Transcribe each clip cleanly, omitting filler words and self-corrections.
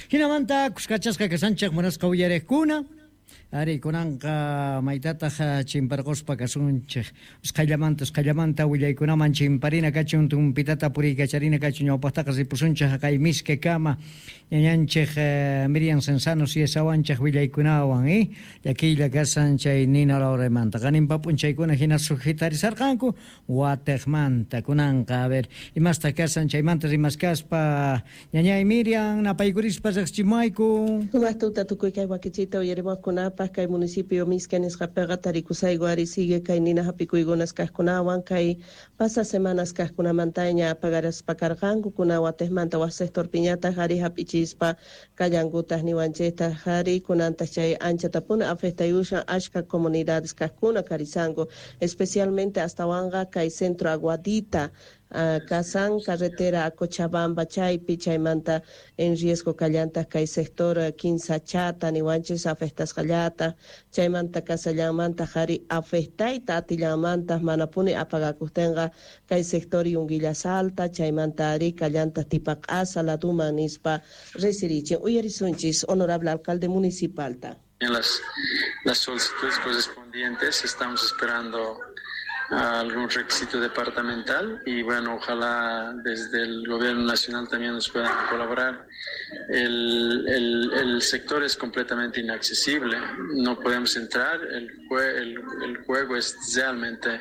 Hinamanta kuskachasqa kasanchaq munasqa willareqkuna. Ari kunanqa maytataq chimparquspa kasunchik usqallamanta willaykunaman chimparina kachun tumpitata puriykacharina kachun ñawpaqtaqa ripusunchik kay misk'i kama ñañanchik Miriam Sensano siyasawanchik willaykunawan llakilla kasan chay Nina Lauremanta qaninpa p'unchaykuna hina sujitarisarqanku watiqmanta kunanqa a ver imasta kasan chaymanta rimaskaspa ñañay Miriam napaykurispa riqchimayku Matuta tukuy kay wakichita uyarimuqkunapas kay municipio Misquenes Qapiqa tarikusaygu ari sigue kay nina hapikuykunas kaqkunawan kay pasa semanas kaqkunamantaña pagaraspa karqanku kuna watejmanta waq sector piñata ari hap'ichispa kallankutas niwanchayta ari kunantas chay anchatapuna afectayushan ashka comunidades kaqkuna karisanku especialmente astawanqa kay centro Aguadita Kazán, carretera a Cochabamba, Chaypi, Chaymanta, en riesgo callanta, kay sector Quinzachata, Niwanchis, afectas callata, Chaymanta, Casallamanta, Jari, afectaita, Atillamantas, Manapuni, apagacustenga, kay sector Yunguillas Alta, Chaymanta, Ari, Callanta, Tipac Asa, La Duma, Nispa, Resiriche, Uyerisunchis, honorable alcalde municipal. En las solicitudes correspondientes estamos esperando algún requisito departamental y bueno, ojalá desde el gobierno nacional también nos puedan colaborar. El sector es completamente inaccesible, no podemos entrar, el juego es realmente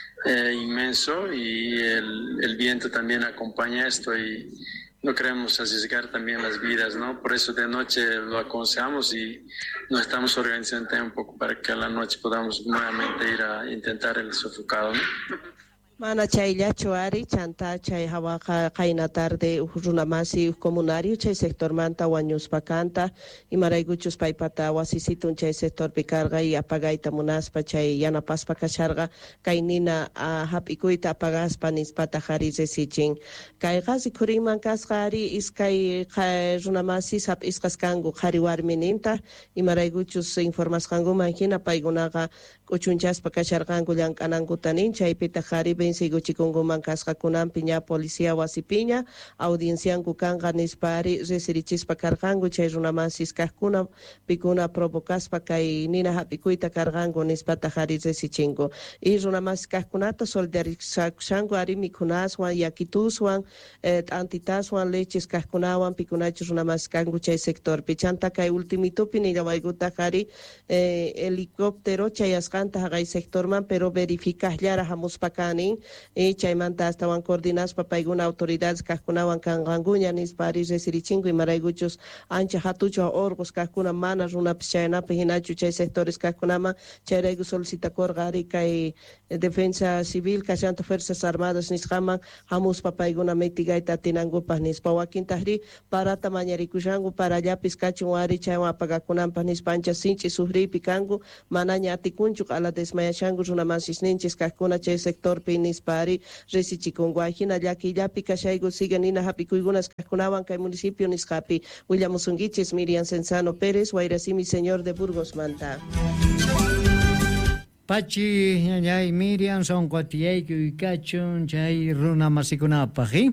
inmenso y el viento también acompaña esto y no queremos arriesgar también las vidas, ¿no? Por eso de noche lo aconsejamos y nos estamos organizando un poco para que a la noche podamos nuevamente ir a intentar el sofocado, ¿no? Mana chayllachu ari chanta chay hawaqa qayna tarde runamasi comunario chay sector manta wañuspa kanta imaraykuchus paypata wasisitun chay sector picarga y apagayta munaspa chay yanapaspa kasharga kay nina hap'ikuyta apagaspa nispata qhari resichin kay qasi khuriman kasqa ari iskay runamasi hap'isqas kanku qhari warmininta imaraykuchus informasqankuman hina paykunaqa k'uchunchaspa kasharqanku llank'anankutanin chaypita qhari Siguchikunguman kasqakunan piña policía wasipiña audiencianku kanqa nispari resirichispa karqanku chay runamasis kaqkuna pikuna provocaspa kay nina hap'ikuyta karqanku nispata qhari resichinku y runamasis kaqkunata solidarizakushanku ari mikhunaswan yakituswan t'antitaswan leches kaqkunawan pikunachus runamasis kanku chay sectorpi chanta kay ultimitupi nillawaykutaq ari helicóptero chayasqanta haqay sectorman pero verificaqllara hamuspa kanin chaymanta astawan coordinaspa payguna autoridades kaqkunawan kanqankuña nispari resirichinku imaraykuchus ancha hatuchu orgos kaqkuna mana runapis chaynapi hinachu chay sectores kaqkunaman chayrayku solicitakurqa ari kay defensa civil kashanta fuerzas armadas nisqaman hamuspa payguna mitigayta atinankupas nispa wakintaqri parata mañarikushanku parallapis kachun ari chaywan apagakunanpas nispa ancha sinchi sufripi kanku manaña atikunchu ala desmayashanku runamasisninchis kaqkuna chay sectorpi nispari resichikunku hina llakillapi kashayku sigue nina hap'ikuykunas kaqkunawan kay municipio nisqapi willamusunkichis Miriam Sensano Pérez Wayrasimi señor de Burgos Manta Pachi ñañay Miriam son cuatiyayku kachun chay runa masikunapaq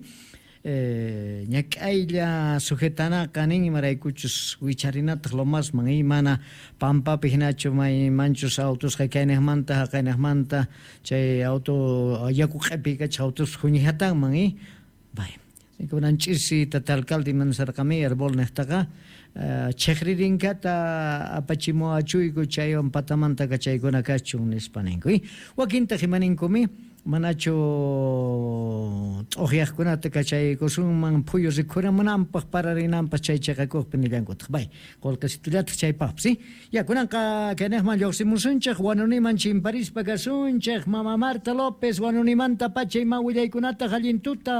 ñak'aylla sujetanaqa nin imaraykuchus wicharinataq lo más man mana pampapi hinachu maymanchus autos qaynaqmanta chay auto yaku q'epi kach autos huñihatanman bay kunanch'isi tata alcalde mansarqami herbol niqtaqa chejririnkata apachimu achuyku chaywan patamanta chaykuna kachun nispaninku wakintaq imaninkumi manachu t'uqyaqkunata kachaykusunman phuyu rikhunamunanpaq pararinanpaq chay chaqakuqpi nillankutaq bay qolqasitullataq chaypaqpas ya kunanqa kaynaqman lluqsimusunchaq wanuniman chimparispa kasunchaq mama Marta López wanunimanta pachayman willaykunata allintuta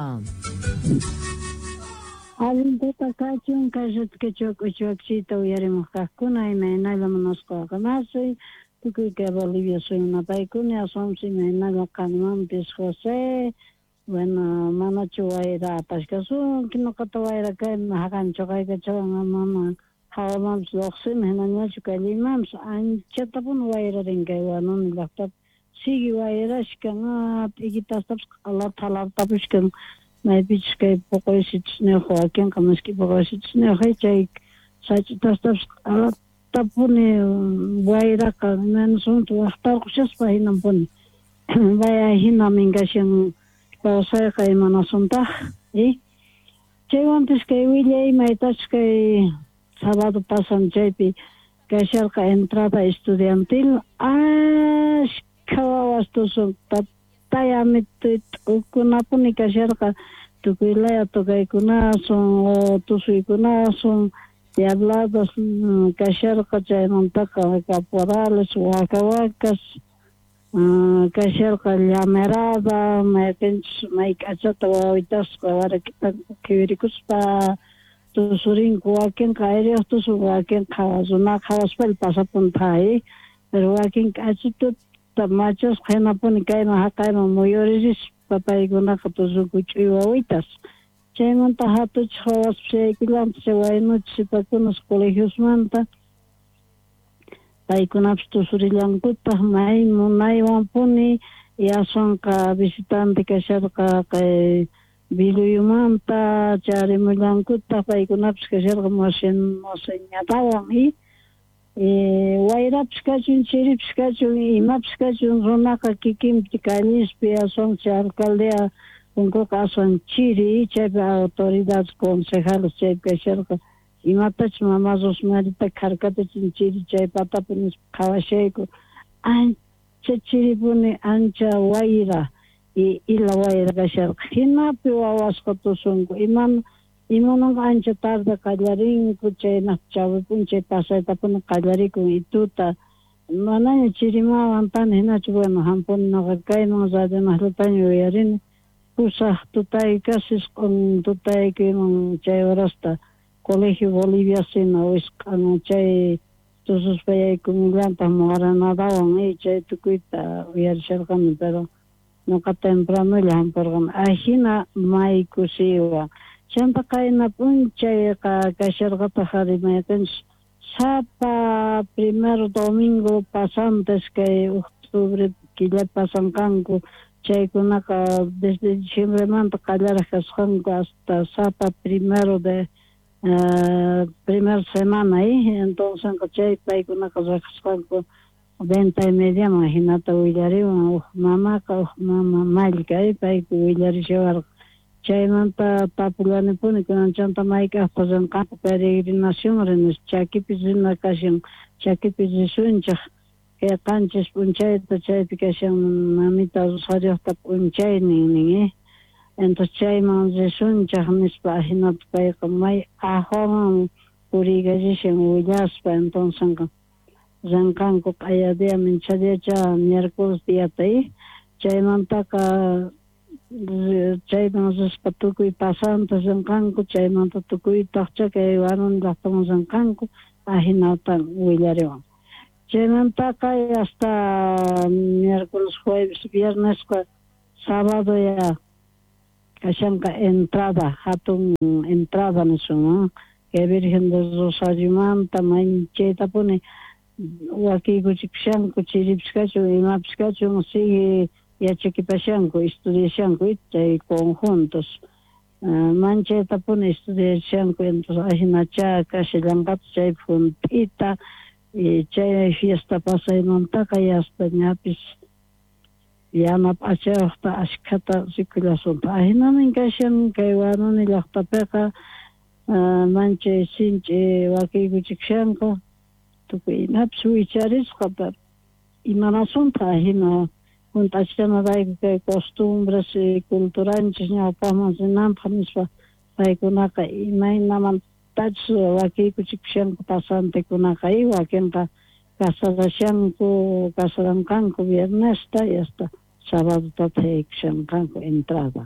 Allintuta kachun kashut k'uchuwakchita uyarimuq kaqkuna imaynalla munasqaqa masi tukuy que Bolivia soy una paikuna asomsi imaynalla qanimanpis José bueno mana chuwayra apashkasun kinuqata wayra kayman haqanchu qaykachawan mama hawamanpis lluqsimi hinañachu kay Limamanpis anchatapun wayrarin kay wanuni llaqtapi sigi wayrashkan p'ikitastapas alartapushkan maypich kay puquysichisniuq wakinqa miski puquysichisniuq chay sachitastas tapuni wayraqa imanasuntaq waqtarqushaspa hinampuni vaya hina mingashan kawsayqa imanasuntaq chaywanpish kay willay maytachu kay sábado pasan chaypi kasharqa entrada estudiantil ashkha wawas tusun tatayamit ukunapuni kasharqa tukuylaya tukaykunasun o tusuykunasun diablados kasharqa chaymantaqa caporales wakawakas kasharqa llamerada maypinchis may k'achata wawitasqa warakita kiwirikuspa tusurinku wakinqa ayriyuq tusun wakinqa runaqa hawaspal pasapunta pero wakinqa achituta machasqa hinapuni kayman haqayman muyuririspa paykunaqa tusunku ch'uy wawitas chaymanta hatuchis hawaspay yaykillanta chay waynuchis sipakunas colegiosmanta paykunapish tusurillankuta may munaywanpuni yasunqa visitante kasharqa kay Viluyumanta charimullankuta paykunapish kasharqa moseñatawan wayrapish kachun chiripish kachun imapish kachun runaqa kikinpi kallispi asunchi alcaldea kunkuqa asun chiri chaypi autoridades concejales chaypi kasharqa imatachu mama Rosmarita karkatachin chiri chay patapi nispa qhawashayku ancha chiripuni ancha wayra ila wayra kasharqa hinapi wawasqa tusunku imananqa ancha tarde qallarinku chaynaq chawipun chay pasaytapuni qallarikun tuta manaña chirimawan hinachu bueno hampuninaqa kayman radionaqllataña uyarini pusaq tutay kasisqun tutaykiman chay horasta Colegio Bolivia sina wisq'an chay tususpa yaykumillanta mugaranadawan chay tukuyta uyarisharqani pero nuqa tempranulla hamparqani ahina maykusiwan chanta qayna p'unchayqa kasharqata qharimayaqanchis sapa primer domingo pasantes kay octubre killa pasanqanku chaykunaqa desde diciembremanta qallaraq kasqanku hasta sapa primero de primer semana entonces chay paykunaqa riqsqanku 20:30 hinata willariwan mamaqa mama Malika payku willarishawarqa chaymanta tapulanipuni kunan chanta maykaqta rinqanku peregrinación rinis chakipi rina kashan chakipi risunchaq kay qanchis p'unchayta chaypi kashan mamita Rosarioqta p'unchaynin entonces chayman risunchaq nispa hinata payqa may ajuman puriygallishan willaspa entonces rinqanku q'aya dia mincha diacha miércoles diata chaymantaqa chayman rispa tukuy pasanta rinqanku chaymanta tukuytaqcha kay warmi llaqtaman rinqanku ahinata willariwan chaymantaqa hasta miércoles jueves viernesqa sábado ya kashanqa entrada hatun entrada nisun que Virgen de Rosariomanta chaytapuni wakiykuchipashanku chiripishkachun imapishkachun sigue yachakipashanku estudiashanku chay conjuntos manchaytapuni estudiashanku entonces ahinacha kashallankata chay puntita chay fiesta pasaymantaqa hasta ñapis yana p'achayuqta ashkhata rikullasunta ahinamin kashan kay warmi llaqtapiqa manchay sinchi wakiykuchikashanku tukuy imapis wicharisqa pero imanasunta ahina juntachanarayku kay costumbres culturanchis ñawpaqman rinanpaq nispa paykunaqa imaynamantachus wakiykuchikashanku pasantikunaqa wakinqa kasaranqanku viernesta y hasta sabadotata yaykushanqanku entrada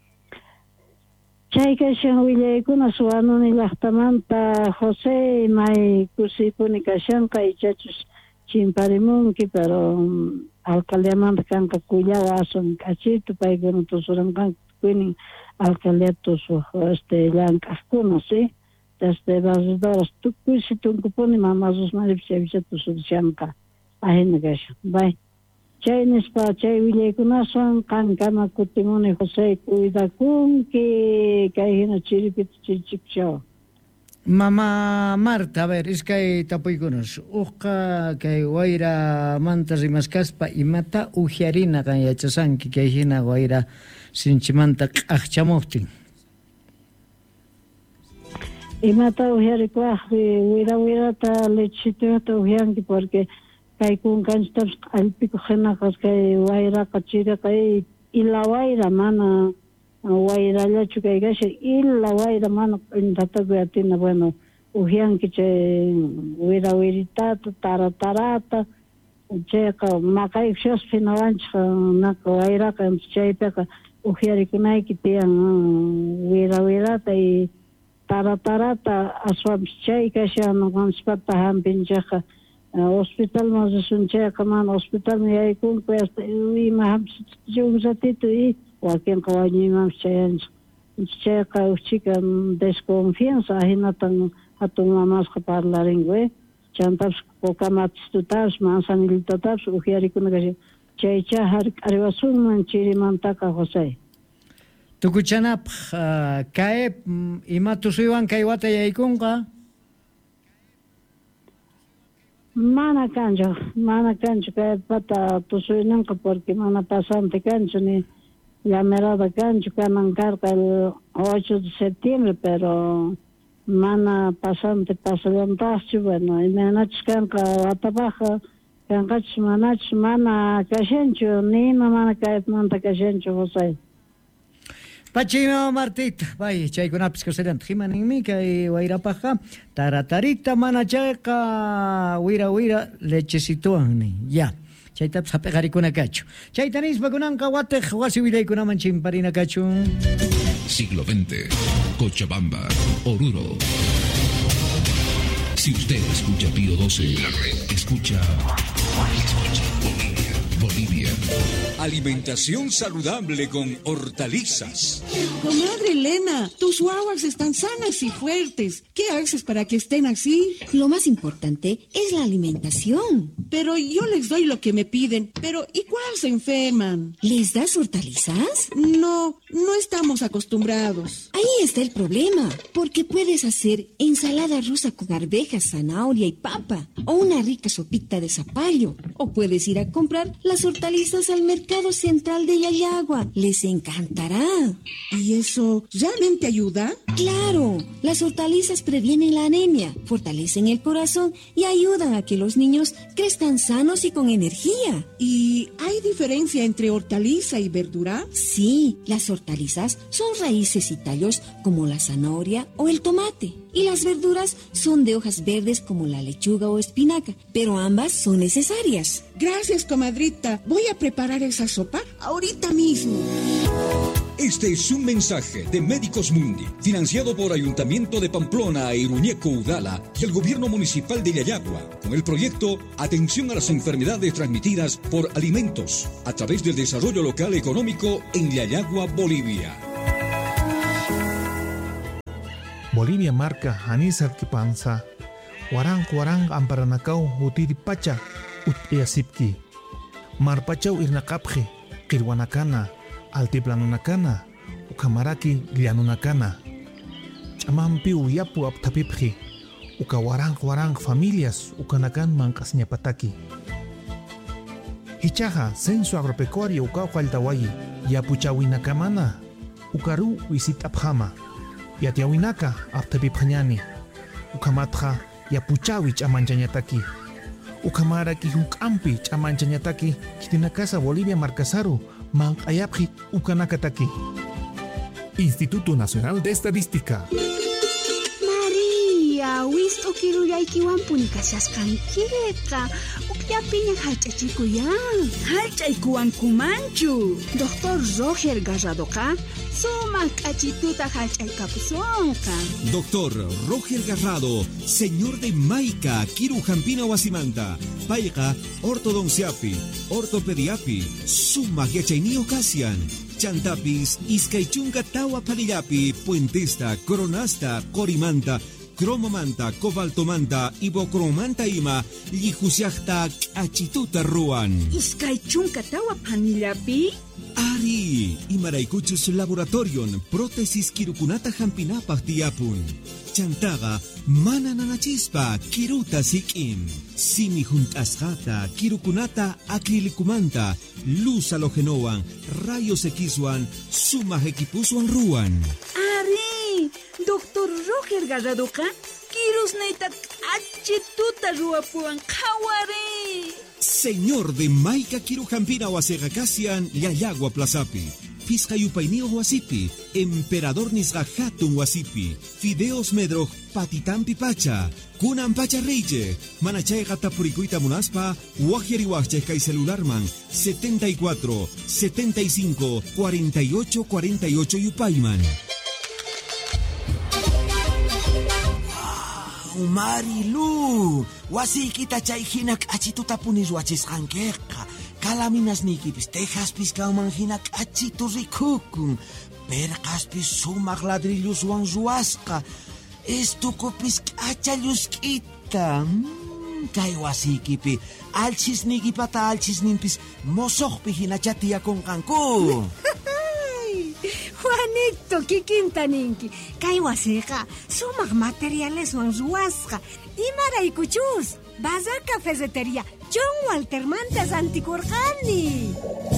chay kashan willaykuna suwanuni llaqtamanta José may kusipuni kashanqa ichachus chimparimunki pero alcaldeamanta kanqa kullawa asun k'achitu paykuna tusuranqanku tukuynin alcaldea tusuq llank'aqkuna desde barridoras tukuysi tunkupuni mama Rosmaripis chaypicha tusurishanqa ahina kashan bay Chaynispa chay willaykunason kankama kutimuni José cuidakunki kay hina chiripita chirichikchaw. Mama Marta, a ver, iskay tapuykunas. Uqa kay wayra manta rimaskaspa imata ujiarina kan yachasanki kay hina wayra sinchimanta q'aqchamuqtin. Imata ujiarikuaqpi wira lechituta ujianki porque kay kunkanchitapas q'allpiku hinaqas kay wayraqa chiriqa ila wayra mana wayrallachu kay kasha ila wayra mana q'intataku yatina bueno ujianki chay wiritata taratarata chayqa maqaykushash hinawanchik naqa wayraqa chaypiqa ujiarikunayki tiyan wirata y taratarata aswapish chay kasha nuqanchikpata hampinchikqa hospital masunchayqa mana hospital yaykunku hasta ima hampichinchik un ratito y wakinqa wañuymanpish chayanchik chayqa uchika desconfianza hinatan hatun mamasqa parlarinki chantapish pokamatistutapish manzanillitatapish ujiarikuna kasha chaycha q'ariwasunman chirimantaqa José. Tukuchanapaq kay ima tusuywan kay wata yaykunqa? Mana kanchu kay pata tusuyninqa porque mana pasante kanchu ni llamerada kanchu kanan karqa el 8 de septiembre pero mana pasante pasallantachu bueno imanachus kanqa watapaqa kanqachus manachus mana kashanchu nima mana kaypimanta kashanchu José. Pachima Martita, vaya, chaykunapis kasallanta himaninmi kay wayrapaqa taratarita mana chayqa wira lechesituwanmi ya chaytapas hapiqarikuna kachu chayta nispa kunanqa watiq wasi willaykunaman chimparina kachu. Siglo XX, Cochabamba, Oruro. Si usted escucha Pío XII, escucha Bolivia. Alimentación saludable con hortalizas. Comadre Elena, tus guaguas están sanas y fuertes. ¿Qué haces para que estén así? Lo más importante es la alimentación. Pero yo les doy lo que me piden. Pero ¿y cuál se enferman? ¿Les das hortalizas? No estamos acostumbrados. Ahí está el problema, porque puedes hacer ensalada rusa con arvejas, zanahoria y papa, o una rica sopita de zapallo, o puedes ir a comprar las hortalizas al mercado central de Yayagua. Les encantará. ¿Y eso realmente ayuda? Claro, las hortalizas previenen la anemia, fortalecen el corazón y ayudan a que los niños crezcan sanos y con energía. ¿Y hay diferencia entre hortaliza y verdura? Sí, las hortalizas son raíces y tallos como la zanahoria o el tomate. Y las verduras son de hojas verdes como la lechuga o espinaca, pero ambas son necesarias. Gracias, comadrita. Voy a preparar esa sopa ahorita mismo. Este es un mensaje de Médicos Mundi, financiado por Ayuntamiento de Pamplona e Iruñeco Udala y el Gobierno Municipal de Yayagua, con el proyecto Atención a las enfermedades transmitidas por alimentos, a través del desarrollo local económico en Yayagua, Bolivia. Bolivia marca Anisal Kipanza, Warang Amparanakau Utiri Pacha, Utiasipki, Marpachau Irnakapje, Kirwanakana, Altiplanunakana, Ukamaraki Glianunakana, Chamampi Uyapu Aptapipji, Ukawarang familias, Ukanakan Mancasñapataki. Hichaja, censo agropecuario Ukawaltawayi, Yapuchawinakamana, Ukaru Wisitapjama. Yatiawinaka aptapiphañani ukamatqa yapuchawi ch'amanchañataki ukamaraki hunk'ampi ch'amanchañataki kitinakasa Bolivia marcasaru manq'ayapji ukanakataki. Instituto Nacional de Estadística. María, wisto kiruyaykiwan punikashasqankita ukllapiña hallch'achikuyan. Hallch'aykuwankumanchu. Doctor Roger Garradoqa sumaq k'achituta hallch'aykapusunqa. Doctor Roger Garrado, señor de Maica, Kirujampina Wasimanta, payqa ortodonciapi, ortopediapi, sumaq yachayniyo kasian. Chantapis, iskaychunka tawa parillapi, puentesta, coronasta, corimanta, cromomanta, cobaltomanta, ibocromanta ima, llijusiakta achituta ruan. Iskay chunka tawa panillapi? Ari, imaraykuchus laboratorion, prótesis kirukunata hampinapaq tiyapun. Chantaga, mana nanachispa, kiruta sikim. Simi juntasjata, kirukunata acrilikumanta, luz halogenoan, rayos Xwan, suma equipuswan ruan. Ari, Doctor Roger Garradoka, kirus neitak achituta ruapuan kawari. Señor de Maika Kirujampina Wasegakasian, Yayagua Plazapi. Pizcayupainio Huasipi, Emperador Nisgahatun Huasipi, Fideos Medroj Patitampi Pacha, Kunan Pacha Reije, Manachay Gatapuricuita Munaspa, Wajeriwache Kai Celularman, 74 75 48 48 Yupaiman. Marilu, wasikita chayhinak achitutapunis wachisqankiqa. Kalaminas nikipis tejaspis kaumanhinak achitu rikukun. Perqaspis sumaq ladrilluswan ruwasqa. Estukupis k'achalllusk'ita. Kay wasikipi alchisnikipata alchisninpis mosoqpi hina chatiyakunqanku. Juanito, kikintaninki. Kay wasiqa sumaq materiales wan ruwasqa. Imaraykuchus. Bazar Cafetería John Walter Mantas Anticorjani.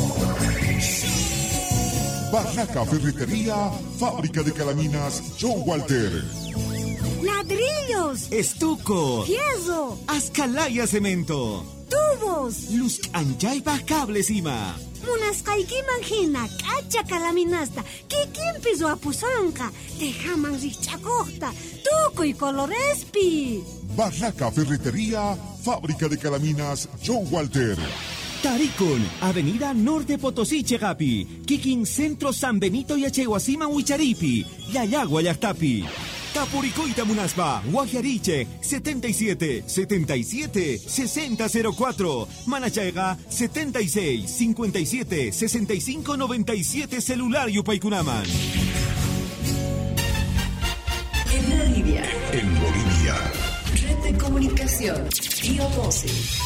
Barraca Ferretería, fábrica de calaminas John Walter. Ladrillos. Estuco. Fierro. Ascalaya cemento. Tubos. Luz anchaypa cables ima. Munasqaykiman hina k'acha kalaminasta kikinpis wapusanqa tejaman riqch'akuqta tukuy colorespi. Barraca Ferretería, fábrica de calaminas John Walter. Taricon, Avenida Norte Potosí Chegapi, Kikin Centro San Benito y Achehuasima Huicharipi, Yayagua Yactapi. Tapuricoita Munaspa, Guajariche, 77 77 6004. Manachaiga, 76 57 65 97 celular Yupaykunaman. En Bolivia. En Bolivia. Red de comunicación, Pío 12.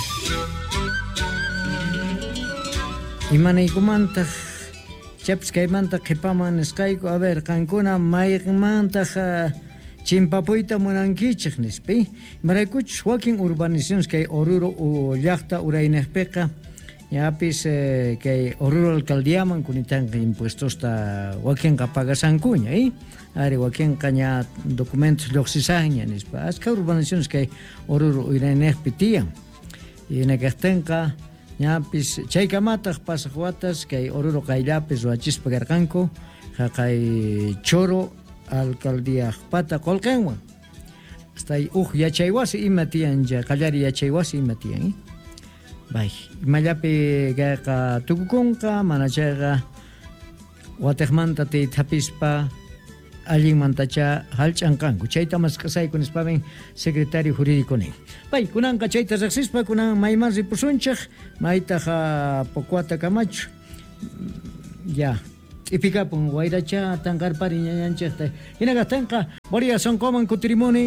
Imanaykumanta chapskaymanta qipaman nisqayku a ver qankuna mayqmanta chimpapuyta munankichik nispi imaraykuchus wakin urbanizaciones kay Oruro llaqta uraynaqpiqa yapis kay Oruro alcaldiaman kunitanqa impuestosta wakinqa pagasankuña ari wakinqa ña documentos lluqsisaqña nispa asqa urbanizaciones kay Oruro uraynaqpi tiyan inakaqtinqa ñapis chaykamataq pasaq watas kay Oruro qayllapis wachispa karqanku kay Choro alcaldía pata kolqanwan hasta yachaywasi ima tiyan qallari yachaywasi ima tiyan bay imallapi kayqa tukukunqa manachayqa watiqmanta thapispa allinmantacha halch'anqanku chayta masqasayku nispamin secretario jurídico nin bay kunanqa chayta riqsispa kunan mayman ripusunchaq maytaqa Pocuata Camacho ya Ipikapun Guairacha tanqarpari ñañanchaqta hinaqatanqa Boria Soncoman kutirimuni.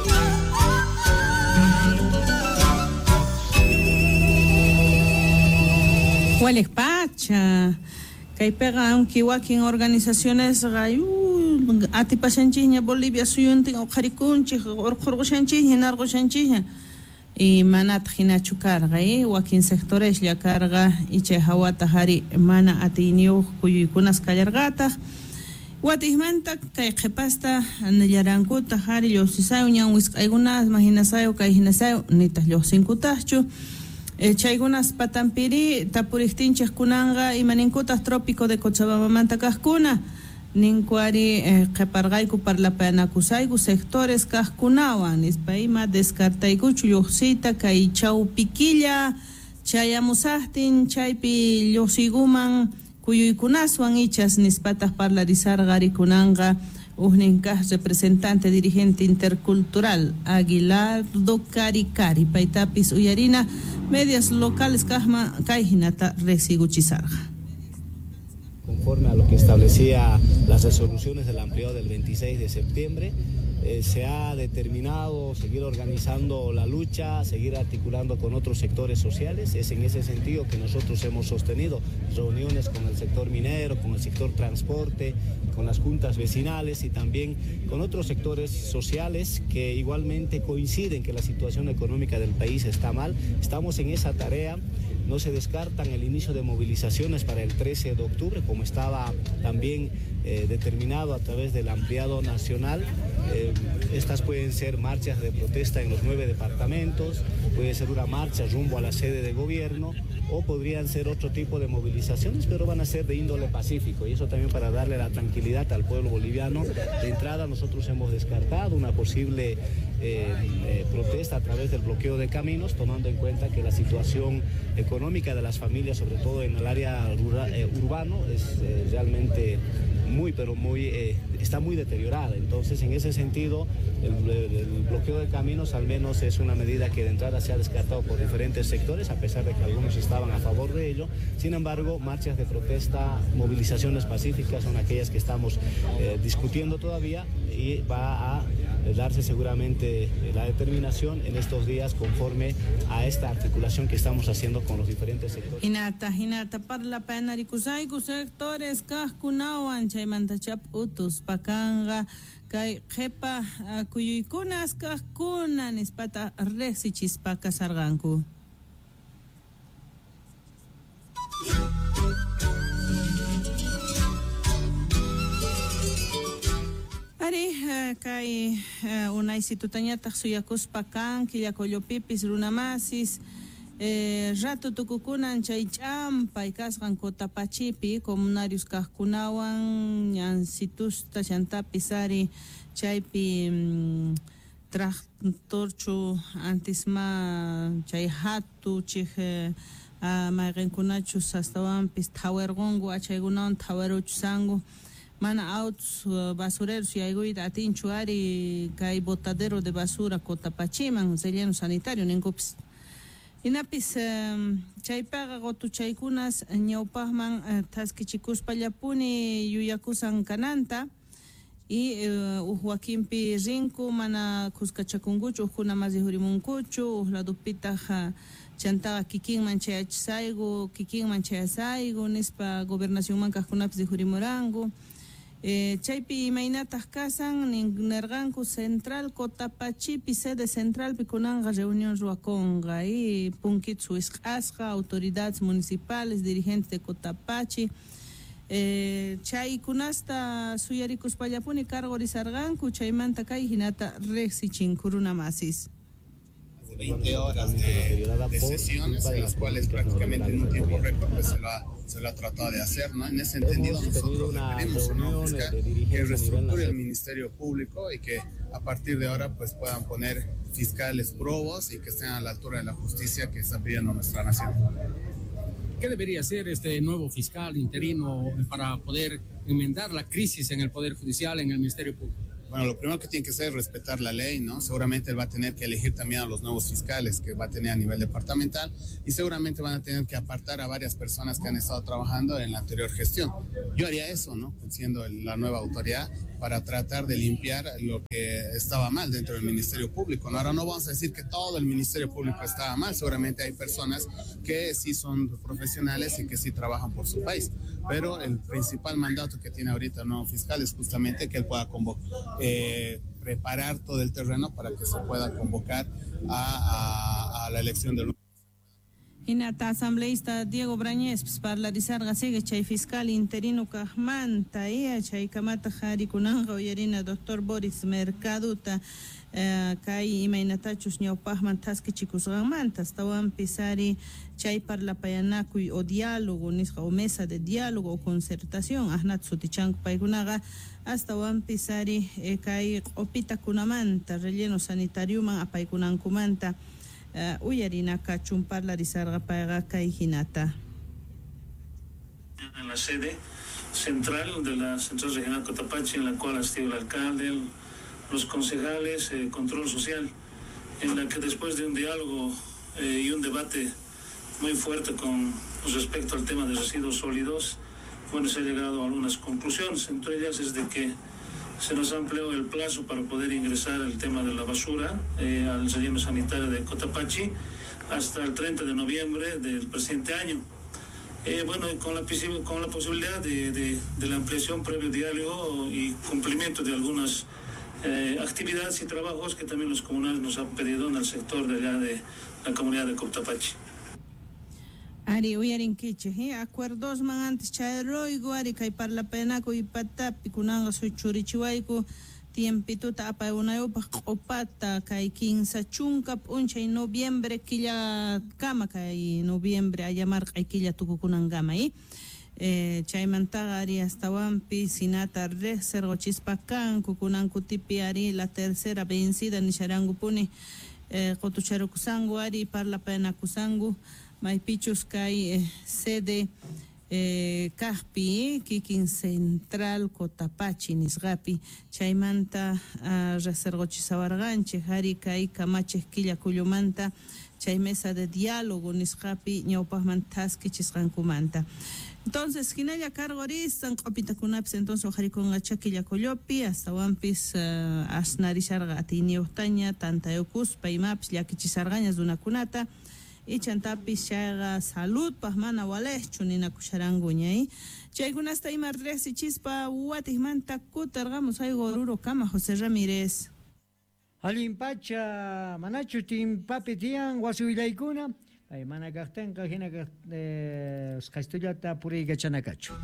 Huelek pacha kaypiqa aunque wakin organizaciones atipashanchikña Bolivia suyuntin uqharikunchik urqurqushanchik hinarqushanchik y manata hinachu karqa wakin sectores lla karqa ichay hawata hari mana atiniuq kuyuykunas kallarqataq watijmanta kay qhipasta llarankuta hari lluqsisayu ñan wisq'aykunas mahinasayu kay hinasayu nitaq lluqsinkutaqchu chaykunas patampiri tapuriqtinchik kunanqa imaninkutaq trópico de Cochabambamanta kaqkuna ninkuari qhiparqayku parlapanakusayku sectores kaqkunawan nispa ima descartaykuchu lluqsiyta kay chawpikilla chayamusaqtin chaypi lluqsiykuman kuyuykunaswan ichas nispataq parlarizarqari kunanqa uhninkaq representante dirigente intercultural Aguilardo Cari paytapis uyarina medias locales kaqman kay hinata resiguchisarqa. Conforme a lo que establecía las resoluciones del ampliado del 26 de septiembre, se ha determinado seguir organizando la lucha, seguir articulando con otros sectores sociales. Es en ese sentido que nosotros hemos sostenido reuniones con el sector minero, con el sector transporte, con las juntas vecinales y también con otros sectores sociales que igualmente coinciden que la situación económica del país está mal. Estamos en esa tarea. No se descartan el inicio de movilizaciones para el 13 de octubre, como estaba también determinado a través del ampliado nacional. Estas pueden ser marchas de protesta en los 9 departamentos, puede ser una marcha rumbo a la sede de gobierno o podrían ser otro tipo de movilizaciones, pero van a ser de índole pacífico, y eso también para darle la tranquilidad al pueblo boliviano. De entrada nosotros hemos descartado una posible protesta a través del bloqueo de caminos, tomando en cuenta que la situación económica de las familias, sobre todo en el área urbano, es realmente está muy deteriorada. Entonces, en ese sentido, el bloqueo de caminos al menos es una medida que de entrada se ha descartado por diferentes sectores, a pesar de que algunos estaban a favor de ello. Sin embargo, marchas de protesta, movilizaciones pacíficas son aquellas que estamos discutiendo todavía, y va a darse seguramente la determinación en estos días conforme a esta articulación que estamos haciendo con los diferentes sectores. Hinata parla panarikusayku sectores kahkunawan chaymanta chaputus pakanga kay qhipa kuyuykunas kahkuna nispata reqsichispaka sarqanku. Ari kay unay situtañataq suyakuspa kan killakullupipis runamasis rato tukukunan chay ch'ampay kasqan Cotapachipi comunarios kaqkunawan ñan situsta chantapis ari chaypi tractorchu antisma chay hatu chij mayqinkunachus hastawanpis thawerqunku achaykunawan thaweruchusanku mana autos basureros yayguyta atinchu ari kay botadero de basura Cotapachiman relleno sanitario ninkupis hinapis chaypaqa qotuchaykunas ñawpaqman taskichikuspallapuni yuyakusan kananta y wakinpi rinku mana kuskachakunkuchu ukkuna mas hurimunkuchu ladupitaq chantaqa kikinman chayachisaygu kikinman chayasaygu nispa gobernacionman kaqkunapis hurimuranku. Chaypi imaynataq kasan nirqanku central Cotapachipi sede centralpi kunanqa reunión ruwakunqa y punkitu wisq'asqa autoridades municipales dirigentes de Cotapachi chaykunasta suyarikuspallapuni cargo risarqanku chaymanta kay hinata reqsichinku runamasis. 20 horas de sesiones en las cuales prácticamente en un tiempo récord pues se lo ha tratado de hacer, ¿no? En ese entendido nosotros requerimos un nuevo fiscal que reestructure el Ministerio Público y que a partir de ahora pues puedan poner fiscales probos y que estén a la altura de la justicia que está pidiendo nuestra nación. ¿Qué debería hacer este nuevo fiscal interino para poder enmendar la crisis en el Poder Judicial, en el Ministerio Público? Bueno, lo primero que tiene que hacer es respetar la ley, ¿no? Seguramente él va a tener que elegir también a los nuevos fiscales que va a tener a nivel departamental y seguramente van a tener que apartar a varias personas que han estado trabajando en la anterior gestión. Yo haría eso, ¿no? Siendo la nueva autoridad para tratar de limpiar lo que estaba mal dentro del Ministerio Público, ¿no? Ahora no vamos a decir que todo el Ministerio Público estaba mal, seguramente hay personas que sí son profesionales y que sí trabajan por su país, pero el principal mandato que tiene ahorita el nuevo fiscal es justamente que él pueda preparar todo el terreno para que se pueda convocar a la elección del nuevo. Hinata asambleísta Diego Brañez parlarizarqa sigue chay fiscal interino kaqmanta chay kamata qharikunanqa uyarina doctor Boris Mercaduta kay imaynatachus ñawpaqman taskichikusqanmanta astawanpis ari chay parlapayanakuy o diálogo nisqa o mesa de diálogo o concertación ahnata sutichanku paykunaqa astawanpis ari kay q'upitakunamanta relleno sanitariuman apaykunankumanta uyarinaka chumpalarizarqa payqa kay hinata. En la sede central de la Central Regional Cotapachi, en la cual asistió el alcalde, los concejales, control social, en la que después de un diálogo y un debate muy fuerte con respecto al tema de residuos sólidos, bueno, se ha llegado a algunas conclusiones, entre ellas es de que se nos amplió el plazo para poder ingresar el tema de la basura al relleno sanitario de Cotapachi hasta el 30 de noviembre del presente año. Bueno, con la posibilidad de la ampliación previo diálogo y cumplimiento de algunas actividades y trabajos que también los comunales nos han pedido en el sector de allá de la comunidad de Cotapachi. Ari uyarin kiche, acuerdos man antes chayroigo ari kay parlapenaco y patapi kunanga su churichiwaico tiempituta apa unayopa qopata kay 15 chunka puncha y noviembre quilla kama kay noviembre a llamar kay quilla tukukunangama chaymantaga ari hasta wampi sinata re sergo chispacan kukunanku tipi ari la tercera vencida nisharangu puni qotucharukusangu ari parlapenakusangu Maipichus kay sede Kahpi, Kikin Central, Cotapachi, Nisgapi, Chaymanta, Resergochisabarganche, Hari kay Camache, Quilla Cuyumanta, Chaymesa de diálogo, Nisgapi, Ñaupasmantaski, Chisrancumanta. Entonces, Ginaya Cargoris, San Copita Cunaps, entonces, Ojari con Achaquilla Coyopi, hasta Wampis, Asnarisarga, Atini Otaña, Tanta Eucus, Paimaps, Yaquichisargañas de una cunata. Y chantapis chaga salud pasmana walech chunina kusharanguña chaykunas taymar resi chispa watismanta kutargamos ay goruro kama José Ramírez Alimpacha manachu timpapi tian wasuilaykuna ay mana kaqtanqa hina qastullata puriyqa chanakachu.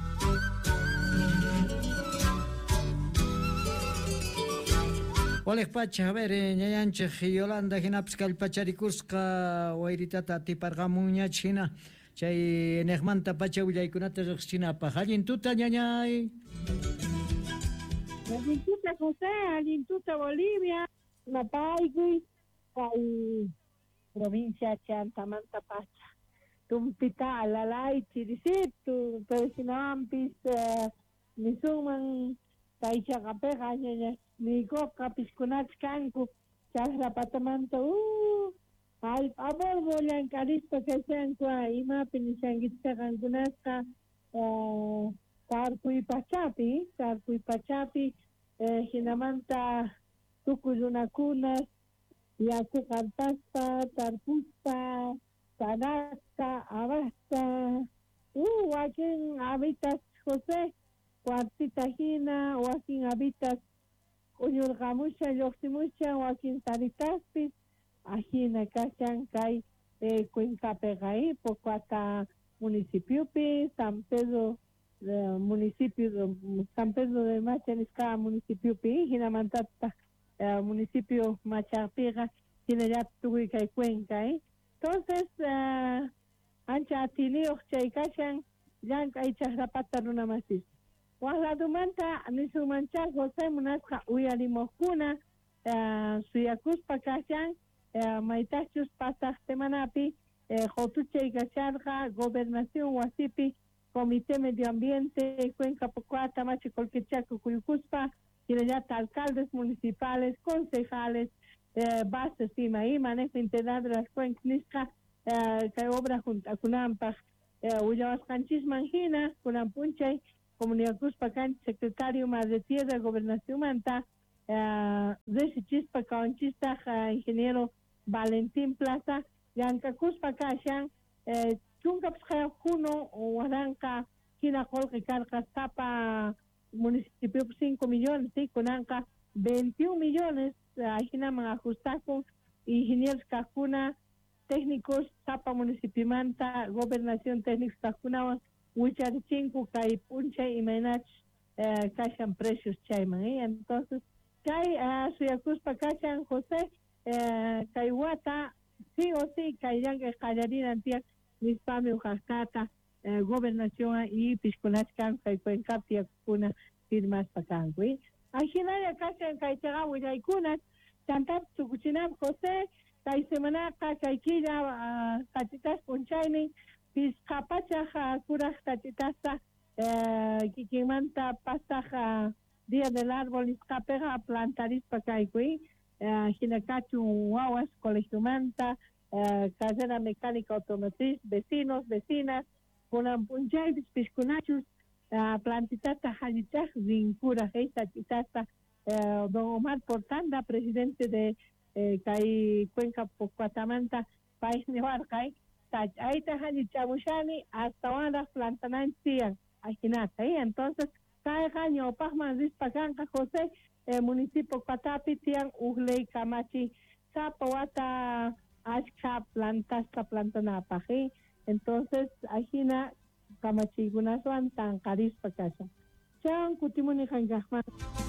Oleg Pacha, a ver, ñayanche Yolanda hinapis kallpacharikusqa wayritata tiparqamuña china chay enegmanta pacha willaykunata riqsinapaq allintuta ñañay. Allintuta José, allintuta Bolivia, napaykuy kay provincia Chantamanta Pacha. Tumpita alalay chirisitu, perecinampis nisuman kay chaqapeqa ñaña. Nico capiscunach canco, chasra patamanta, al amor volan carispa que sean qua, ima pinisangita cangunasca, tarpui pachapi, hinamanta, tucuyunacunas, yacu cartaspa, tarpuspa, tarasta, abasta, wakin habitas José, cuartita hina, wakin habitas Uyurgamucha, Yoximucha, Joaquín Taritaspis, Ajina Cachan, Kai, Cuenca Pegaí, Pocuata Municipio Pi, San Pedro, municipio, San Pedro de Machanisca, Municipio Pi, Jinamantata, Municipio Machapega, Jinayatuica y Cuenca, Entonces, Ancha Atilio, Chaicachan, Yanka y Chasrapata Runa Masis. Wahladumanta nisumancha José Munasca uyalimokuna suyakuspa kashan maitachus pasaj temanapi jotuche y gacharga gobernación wasipi comité medio ambiente Cuenca Pocuata Machi Colquechaco Cuyucuspa y alcaldes municipales concejales bases y manejo integral de las cuencas nisca que obra junto a Kunampaj Uyawascanchis Manjina Kunampunchay Comunidad Cuspacan, secretario más de tierra, gobernación manta, de Chispa Caonchista, ingeniero Valentín Plaza, Yanka Cuspacan, Chungapsja Juno, o Aranca, Kina Colque Carcas, Tapa, municipio 5 millones, sí, con Anca 21 millones, Ajinaman Ajustaco, ingenieros Cajuna, técnicos, Tapa municipio manta, gobernación técnicos Cajuna, Huicharichinco, Kai Puncha y Menach, Cachan precios Chayman. Entonces, Kai Suyacuspa Cachan José, Kaiwata, sí o sí, Kayan Callarina Antia, Nispami Ujascata, Gobernación y Pisconachcan, Kaikuen Kuna, firmas Pacangui. Ajinaya Cachan Kaichaga, Huichaikunas, Chantap Sukuchinam José, Kai Semana, Kaikilla, Cachitas Punchaining, Piscapacha, Curas Tachitasta, Kikimanta, Pastaja, Día del Árbol, Iscapega, Plantaris Pacaicui, Ginacachu, Huahuas, Colegio Manta, Casera Mecánica Automotriz, vecinos, vecinas, Punampunchais, Piscunachus, plantitata halichaj rincura heita titata don Omar Portanda, presidente de Cuenca Pocuatamanta, país Nehuarcay, ahorita halichamushani hasta ahora plantanan tian, ajinata, entonces cada año Pajman Rizpacanca José, municipio Patapi tian Uhley Camachi, Zapawata Ashka plantasta plantanapa, entonces ajina Camachi Gunaswan tan carispa casa. Chan kutimuni hanjahman.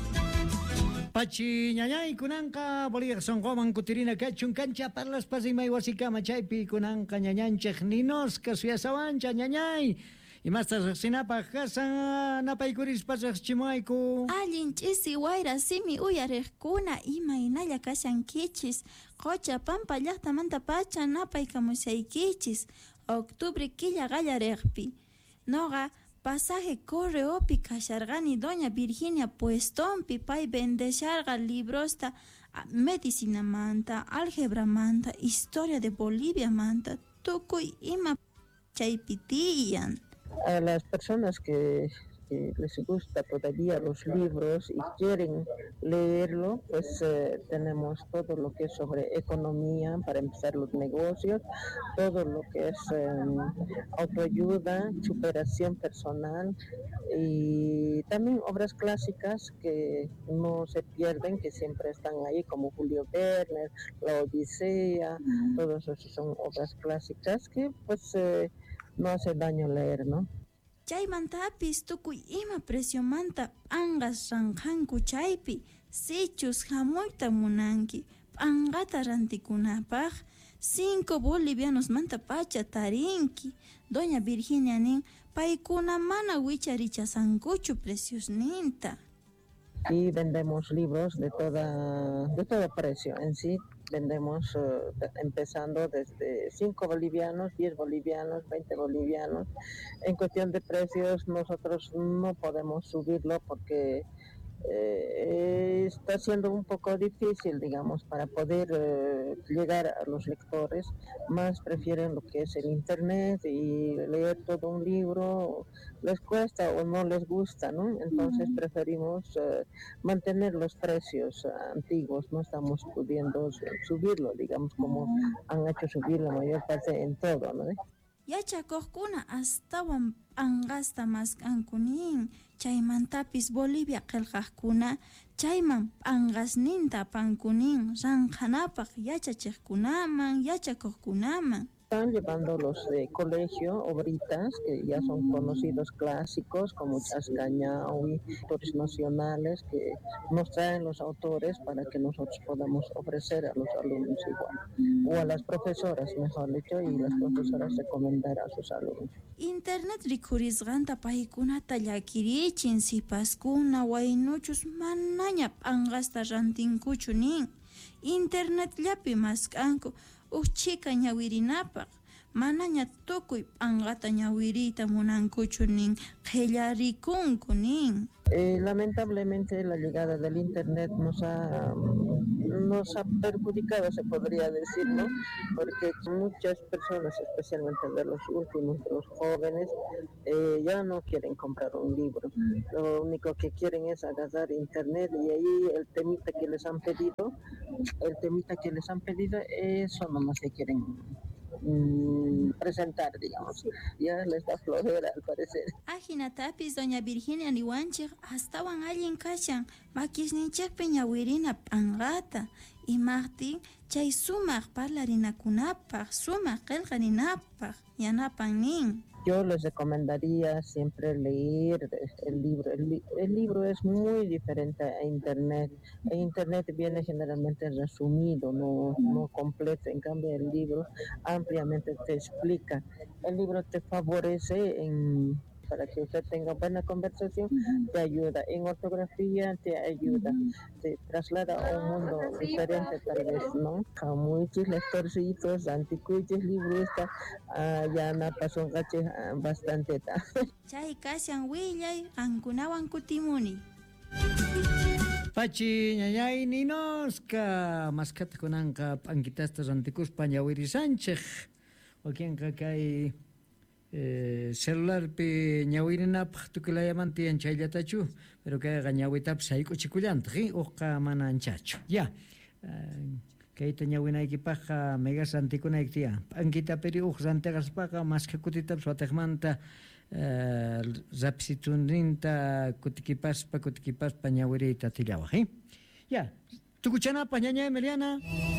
Pachi ñañay kunanqa boliq sonqoman kutirina kachun kancha parlas pasimay wasikama chaypi kunanqa ñañanchej ninosqa suyasawancha ñañay imastas sinapaq kasan napaykurispas chimayku allin ch'isi wayra simi uyariqkuna imaynalla kashankichis qocha pampa llaqtamanta pacha napaykamushaykichis octubre killa qallariqpi noqa pasaje correopi kashargani doña Virginia Puestonpi pay vendesharga librosta medicina manta, álgebra manta, historia de Bolivia manta, tukuy ima chaypitiyan. A las personas que les gusta todavía los libros y quieren leerlo, pues tenemos todo lo que es sobre economía para empezar los negocios, todo lo que es autoayuda, superación personal y también obras clásicas que no se pierden, que siempre están ahí, como Julio Verne, La Odisea, todos esos son obras clásicas que pues no hace daño leer, ¿no? Chaymantapis tukuy ima presiomanta p'anqas ranqanku chaypi sichus hamuyta munanki p'anqata rantikunapaq 5 bolivianos manta pacha tarinki doña Virginia nin paykuna mana wicharichasankuchu preciosninta. Y vendemos libros de todo precio en sí. Vendemos empezando desde 5 bolivianos, 10 bolivianos, 20 bolivianos. En cuestión de precios nosotros no podemos subirlo porque está siendo un poco difícil, digamos, para poder llegar a los lectores. Más prefieren lo que es el internet y leer todo un libro, les cuesta o no les gusta, ¿no? Entonces preferimos mantener los precios antiguos, no estamos pudiendo subirlo, digamos, como han hecho subir la mayor parte en todo, ¿no? Yachakuqkuna astawan p'anqasta maskankunin chaymantapis Bolivia qillqaqkuna chayman p'anqasninta pankunin ranqanapaq yachachiqkunaman yachakuqkunaman. Están llevando los de colegio, obritas, que ya son conocidos clásicos, como Chascañahui, autores nacionales, que nos traen los autores para que nosotros podamos ofrecer a los alumnos igual, o a las profesoras, mejor dicho, y las profesoras recomendar a sus alumnos. Internet rikurisqanta paykunata llakirichin sipaskuna waynuchus manaña p'anqasta rantinkuchu nin. Internet llapi maskanku uchika ñawirinapaq manaña tukuy p'anqata ñawirita munankuchu nin qhillarikunku nin. Lamentablemente la llegada del internet nos ha perjudicado, se podría decir, ¿no? Porque muchas personas, especialmente de los últimos, de los jóvenes, ya no quieren comprar un libro. Lo único que quieren es agarrar internet y ahí el temita que les han pedido, eso nomás que quieren presentar, digamos. Ya les da flojera al parecer. Ajinatapis doña Virginia niwanchik astawan allin kashan makisninchikpi ñawirina p'anqata imaqtin chay sumaq parlarinacunapaq sumaq qillqaninapaq yanapan nin. Yo les recomendaría siempre leer el libro. El libro es muy diferente a internet. En internet viene generalmente resumido, no completo. En cambio, el libro ampliamente te explica. El libro te favorece para que usted tenga buena conversación, te ayuda. En ortografía te ayuda. Te traslada a un mundo diferente tal vez, ¿no? Muchos lectorcitos, anticuchos, libristas, ya no pasó un gache bastante. Chay kashan willay ankunawan kutimuni. Pachi ñañay ninosqa maskhata kunanqa p'ankitastas rantikuspa ñawirisanchik wakinqa kay celular pi ñawirinapaq tukulayamanta yanchayllatachu pero kayqa ñawitapas sayk'uchikullanta uqa mana anchachu ya kayta ñawinaykipaqqa megas rantikunayki tiyan p'ankitapiri rantiqaspaqa masqa kutitapas watiqmanta rapsituninta kutikipaspa ñawiriyta tillawaq ya tukuchanapaq ñaña Emiliana.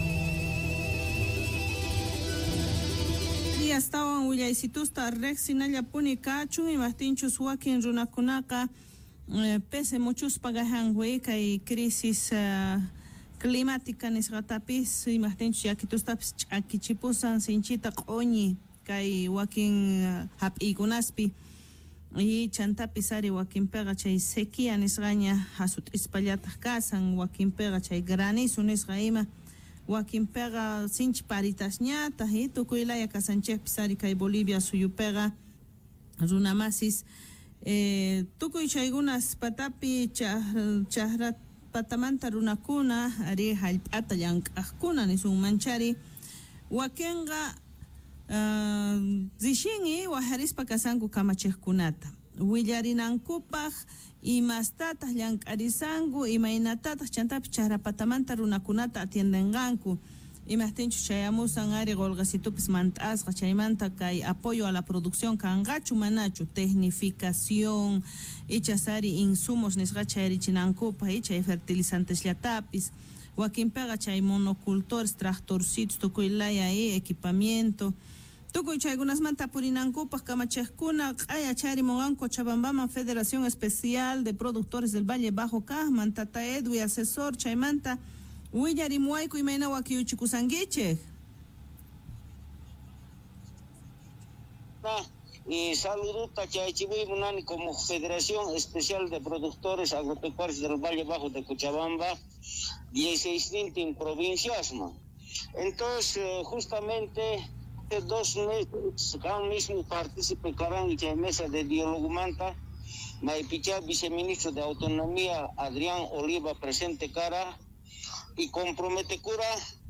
Estaban willaysitusta reqsinallapuni kachun imaqtinchus wakin runakunaqa pese muchuspa gahanwi kay crisis climática nisqatapis imaqtinchus yakitustapis ch'akichipusan sinchita q'uñi kay wakin hap'iykunaspi y chantapis ari wakinpiqa chay sequía nisqaña hasut'ispallataj kasan wakinpiqa chay granizo nisqa ima wakinpiqa sinchi paritasñata tukuylaya kasanchikpis ari kay Bolivia suyupiqa runamasis tukuy chaykunas patapi chahra patamanta runakuna ari hallp'ata llank'aqkuna nisunmanchari wakinqa zishingi waharispa kasanku kamachiqkunata willarinankupaq imastataq llank'arisanku imaynatataq chantapi chahrapatamanta runakunata atiendenganku imaqtinchu chayamusan ari qolqasitupis mant'asqa chaymanta kay apoyo a la producción kanqachu manachu tecnificación ichas ari insumos nisqa chayrichinankupa chay fertilizantesllatapiz wakinpiqa chay monocultores tractorcitos tukuylaya equipamiento tukuy chaykunasmanta purinankupaq kamachiqkuna q'aya charimungan Cochabambaman Federación Especial de Productores del Valle Bajo kaqman tata Edwi asesor chaymanta willarimuwayku imayna wakiyuchikusankichik. Y saluduta chaychiwimunani como Federación Especial de Productores Agropecuarios del Valle Bajo de Cochabamba 16 provincias. Entonces justamente 2 meses cada mismo partícipe carán y mesa de diálogo manta Maipichá viceministro de Autonomía Adrián Oliva presente cara y compromete cura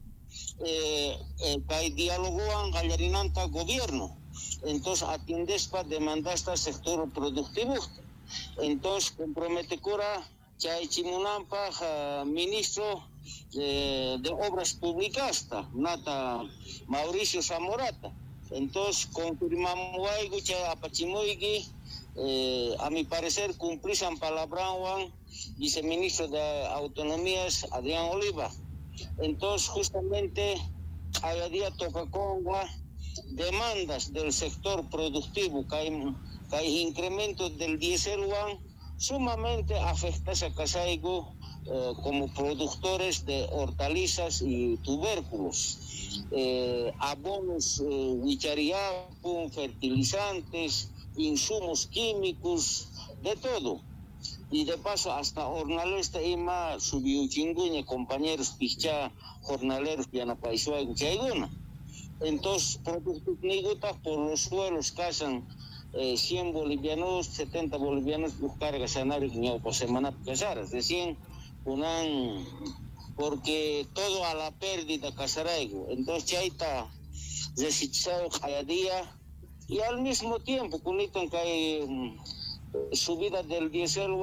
que dialogan gallarinanta gobierno entonces atiendes para demandar este sector productivo entonces compromete cura chay chimunampa ministro de Obras Públicas nata Mauricio Zamorata entonces confirmamos algo chay apachimuigi a mi parecer cumplisan palabran viceministro de Autonomías Adrián Oliva entonces justamente a día toca con demandas del sector productivo que hay incremento del diésel sumamente afecta a Casaigo como productores de hortalizas y tubérculos, abonos huichariapun, fertilizantes, insumos químicos, de todo. Y de paso hasta jornaleros ima subió chinguña, compañeros pichá, jornaleros pianapaisuay chayguna. Entonces, productos nigutas por los suelos casan 100 bolivianos, 70 bolivianos buscar gasanario por semana casaras, de 100 unan porque todo a la pérdida casaraigo. Entonces ya está desechado cada día y al mismo tiempo con que hay subida del diésel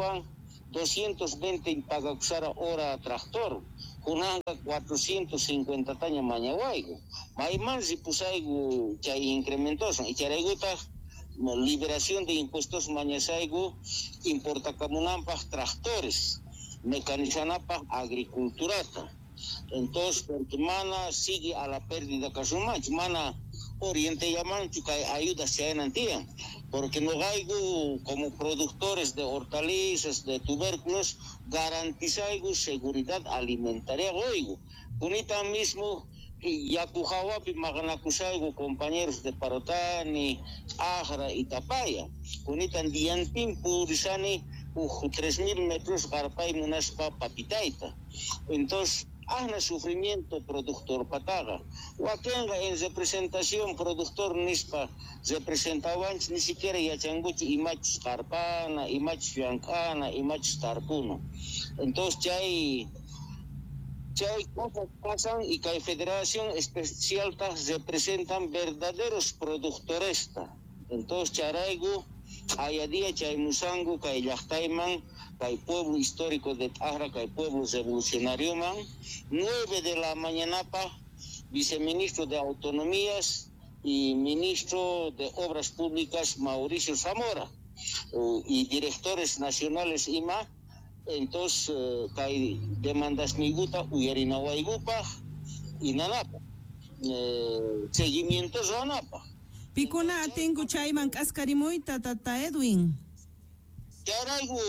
220 paga hora tractor. Kunanga 450 taña mañawaigo. Maiman si pusaigo chay incrementos y charaiguta liberación de impuestos mañasaigo importa camunampas tractores, mecanizanapa agriculturata. Entonces porque mana sigue a la pérdida casumach, mana oriente llaman que ayuda se enantían. Porque no hay como productores de hortalizas, de tubérculos, garantizamos seguridad alimentaria. Oigo, unita mismo, Yacujahuapi, Maganakusaigo, compañeros de Parotani, Ajra y Tapaya, unitan Diantin, Purisani, 3.000 metros, Garpay, Munaspa, Papitaita. Entonces, hay sufrimiento productor pataga. Wakenga en representación productor nispa representaban ni siquiera yachanguchi imachus carpana, imachus fiancana, imachus tarpuno. Entonces ya hay cosas pasan y que hay Federación Especial representan verdaderos productores Entonces, charaigu, ayadía chaymusangu, kay llaqtayman, kay pueblo histórico de Tajra, kay pueblo revolucionario man, 9 de la mañana, viceministro de Autonomías y ministro de Obras Públicas, Mauricio Zamora, y directores nacionales IMA. Entonces, kay demandas miguta, uyarinawaigupa, y nanapa. Seguimiento zonapa. Pikuna atengu chayman kaskarimuita tata Edwin. Yaraigu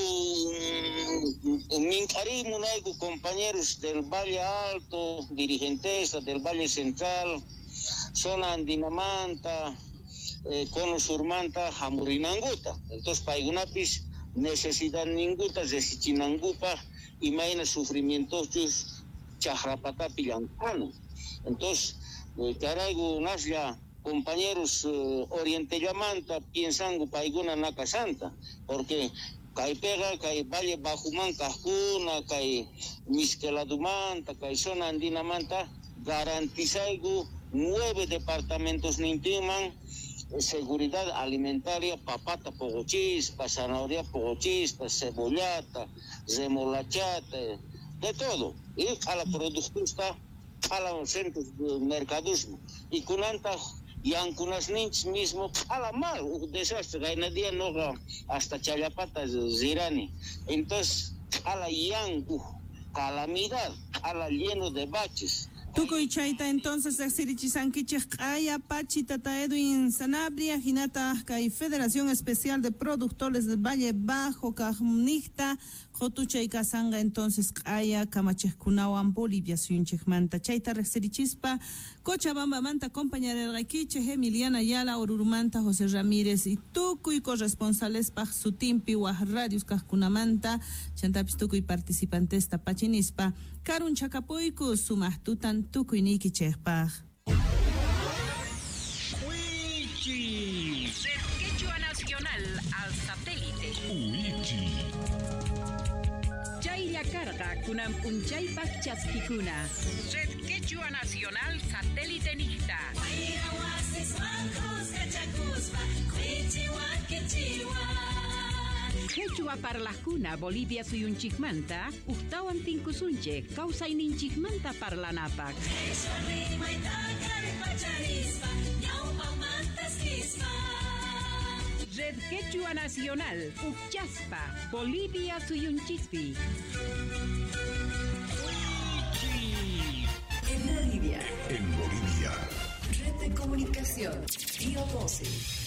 minkarimunaigu compañeros del Valle Alto, dirigentes del Valle Central, zona Andinamanta, Cono Surmanta, Hamurinanguta. Entonces, paigunapis necesidad ninguta de sichinangupa y maina sufrimientos chahrapata pilancano. Entonces, Caraigu Nasya, compañeros Oriente Yamanta, piensan paiguna Naka Santa, porque Kai Pega, Kai Valle Bajuman, Cajuna, Kai Misqueladumanta, Kai Zona Andinamanta, garantizaigu 9 departamentos nintiman, seguridad alimentaria, papata pogochispa, zanahoria pogochispa, cebollata, remolachata, de todo. Y a la producción a los centros de mercadismo. Y kunanta yankunas ninch mismo a la mal, un desastre, gainadía no hasta Chayapata Zirani. Entonces, a la yanku, calamidad, a la lleno de baches. Tukuy chayta entonces sirichisankichik kaya pachi tata Edwin Sanabria hinata kay Federación Especial de Productores del Valle Bajo kajmnikta jotuchay kasanga entonces kaya kamachejkunawan Bolivia suyunchejmanta chayta sirichispa Cochabamba manta compañera Raiquiche Emiliana Yala Orurumanta José Ramírez y tukuy corresponsales pa sutimpi wah radios kajkunamanta chantapis tukuy participantes tapachinispa Karun Chacapoiku sumahtutan tukuy niki chejpaj. Red Quechua Nacional al satélite. Chaylla carga kunam punchaypaj chaskikuna. Red Quechua Nacional satélite nicta. Quechua para la cuna Bolivia suyunchikmanta, Uchtawan tinkusunche, causa ininchikmanta para la napak. Red Quechua Nacional, Uchaspa, Bolivia suyunchispi. En Bolivia. En Bolivia. Red de comunicación. Río Voces.